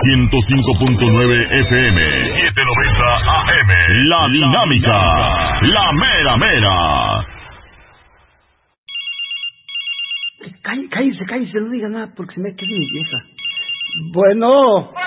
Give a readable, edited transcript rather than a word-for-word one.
105.9 FM, 790 AM. La Dinámica, la mera mera. Cállese, no diga nada porque se me queda mi vieja. Bueno.